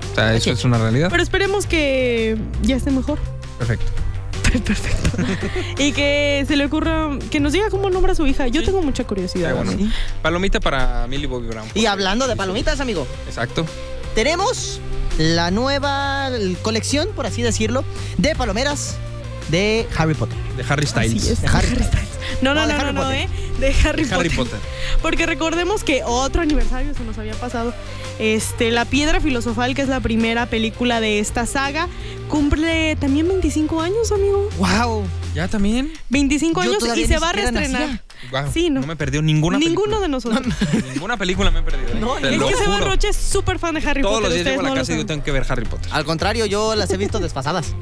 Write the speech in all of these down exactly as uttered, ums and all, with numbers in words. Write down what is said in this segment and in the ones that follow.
O sea, eso es una realidad. Pero esperemos que ya esté mejor. Perfecto. Perfecto. Y que se le ocurra, que nos diga cómo nombra a su hija. Yo sí. tengo mucha curiosidad. Bueno, ¿sí? Palomita para Millie Bobby Brown. Y hablando de palomitas, amigo. Exacto. Tenemos la nueva colección, por así decirlo, de palomeras de Harry Potter. De Harry Styles. De Harry Styles. No, no, no, no, no, no, ¿eh? De Harry, de Harry Potter. Potter. Porque recordemos que otro aniversario se nos había pasado. Este, La Piedra Filosofal, que es la primera película de esta saga, cumple también veinticinco años, amigo. ¡Wow! ¿Ya también? veinticinco años y se va a reestrenar. Wow, sí, no. no me perdió ninguna Ninguno película. de nosotros. Ninguna película me he perdido. No, Te es lo que juro. Seba Roche es súper fan de Harry Todos Potter. los días llego a la no casa y yo tengo que ver Harry Potter. Al contrario, yo las he visto desfasadas.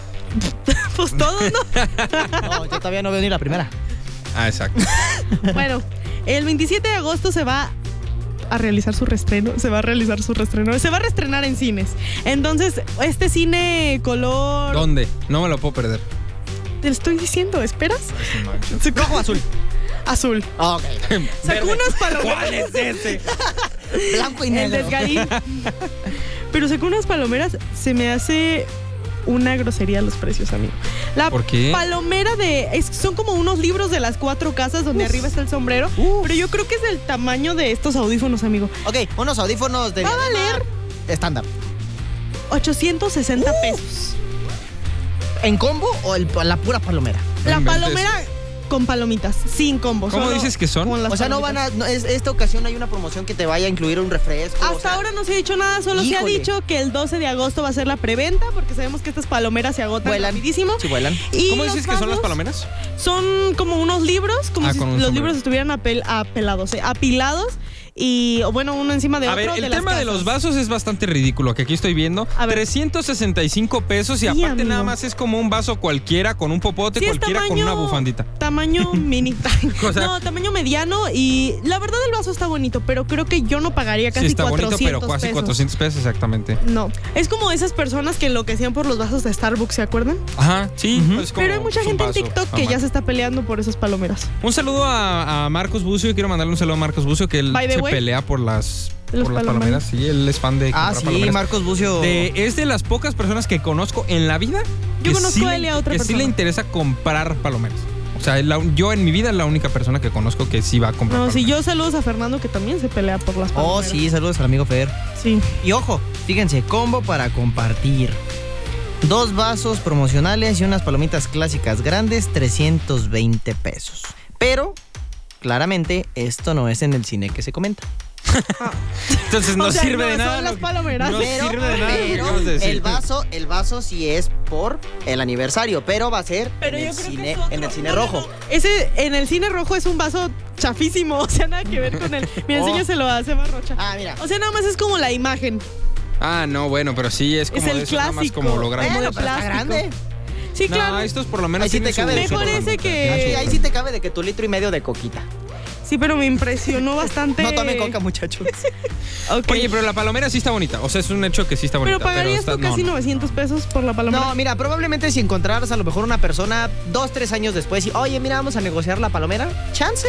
Pues todos, ¿no? No, yo todavía no veo ni la primera. Ah, exacto. Bueno, el veintisiete de agosto se va a realizar su reestreno. Se va a realizar su reestreno. Se va a reestrenar en cines. Entonces, este cine color... ¿Dónde? No me lo puedo perder. Te lo estoy diciendo, ¿esperas? ¿Rojo o azul? Azul. Oh, ok. Sacó unas palomeras. ¿Cuál es ese? Blanco y El negro. desgarín. Pero sacó unas palomeras. Se me hace una grosería los precios, amigo. La ¿Por qué? palomera de... Es, son como unos libros de las cuatro casas donde Uf. arriba está el sombrero. Uf. Pero yo creo que es el tamaño de estos audífonos, amigo. Ok, unos audífonos de... Va a valer... estándar. ochocientos sesenta uh. pesos. ¿En combo o el, la pura palomera? La palomera con palomitas, sin combo. ¿Cómo dices que son? O sea, no van a... No, es, esta ocasión hay una promoción que te vaya a incluir un refresco. Hasta o sea, ahora no se ha dicho nada, solo híjole. se ha dicho que el doce de agosto va a ser la preventa, porque sabemos que estas palomeras se agotan vuelan. rapidísimo. Sí, vuelan. Y ¿Cómo dices que son las palomeras? Son como unos libros, como ah, si los sombrero. libros estuvieran apel, apelados, eh, apilados. Y, bueno, uno encima de a otro. A ver, el de tema las de los vasos es bastante ridículo, que aquí estoy viendo. A ver. trescientos sesenta y cinco pesos y sí, aparte amigo. nada más es como un vaso cualquiera, con un popote sí, cualquiera, tamaño, con una bufandita. Tamaño mini. O sea, no, tamaño mediano y la verdad el vaso está bonito, pero creo que yo no pagaría casi sí está cuatrocientos bonito, pero casi pesos. cuatrocientos pesos exactamente. No, es como esas personas que enloquecían por los vasos de Starbucks, ¿se acuerdan? Ajá, sí. Uh-huh. Pues como, pero hay mucha gente vaso, en TikTok que ajá. ya se está peleando por esas palomeras. Un saludo a, a Marcos Bucio, quiero mandarle un saludo a Marcos Bucio, que él se way, pelea por las... Los por las palomeras. palomeras, sí, él es fan de Ah, sí, palomeras. Marcos Bucio. De, es de las pocas personas que conozco en la vida Yo que, conozco sí, a él y a otra que persona. sí le interesa comprar palomeras. O sea, la, yo en mi vida es la única persona que conozco que sí va a comprar No, palomeras. sí, yo saludos a Fernando que también se pelea por las palomeras. Oh, sí, saludos al amigo Fer. Sí. Y ojo, fíjense, combo para compartir. Dos vasos promocionales y unas palomitas clásicas grandes, trescientos veinte pesos. Pero, claramente, esto no es en el cine que se comenta. Ah. Entonces no o sea, sirve no, de nada. Son las lo- palomeras. No pero, sirve de nada. lo que pero acabas de decir. el vaso, el vaso sí es por el aniversario, pero va a ser Pero en, yo el creo cine, que es otro. en el cine No, no, rojo. no. Ese en el cine rojo es un vaso chafísimo, o sea, nada que ver con el. Mira, Oh. enséñaselo a Seba Rocha. Ah, mira. O sea, nada más es como la imagen. Ah, no, bueno, pero sí es como Es el de esos, nada más clásico. como lo grande. Bueno, Bueno, pero está plástico. grande. Sí, No, claro. estos por lo menos Ahí sí tienen te cabe su- de su Mejor ese palomita. que- Ah, sí, ahí sí te cabe de que tu litro y medio de coquita. Sí, pero me impresionó bastante. No tomen coca, muchachos. Ok. Oye, pero la palomera sí está bonita. O sea, es un hecho que sí está bonita. pero pagarías está- tú casi no, no. novecientos pesos por la palomera. No, mira, probablemente si encontraras a lo mejor una persona dos, tres años después y, oye, mira, vamos a negociar la palomera, chance.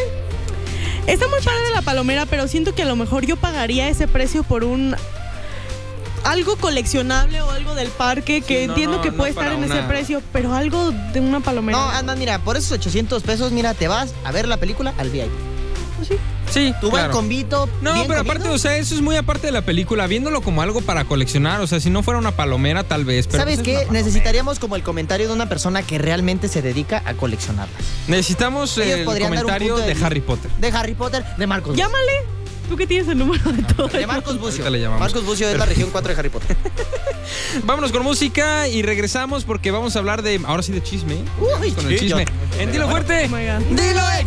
Está muy padre la palomera, pero siento que a lo mejor yo pagaría ese precio por un algo coleccionable o algo del parque que Sí, no, entiendo no, que no puede estar para en una- ese precio, pero algo de una palomera. No, anda, mira, por esos ochocientos pesos, mira, te vas a ver la película al V I P. Pues sí. Sí, Tú vas claro. con Vito. No, bien pero comido. aparte, o sea, eso es muy aparte de la película, viéndolo como algo para coleccionar, o sea, si no fuera una palomera tal vez, pero ¿Sabes pues es qué? una palomera. Necesitaríamos como el comentario de una persona que realmente se dedica a coleccionarlas. Necesitamos Ellos el podrían dar un comentario punto de de vista. Harry Potter. De Harry Potter, de Marcos Bucio. Llámale. Tú que tienes el número de todo. De Marcos Bucio. Ahorita le llamamos. Marcos Bucio es la región cuatro de Harry Potter. Vámonos con música y regresamos porque vamos a hablar de, ahora sí de chisme. ¿eh? Uy, con el sí, chisme. yo- En Dilo Oh Fuerte. my God. ¡Dilo, ex!